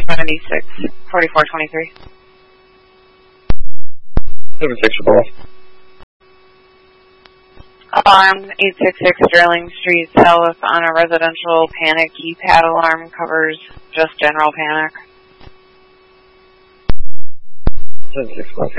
76 4423. 76 for both. Alarm 866 Sterling Street South on a residential panic keypad alarm covers just general panic. 76 for both.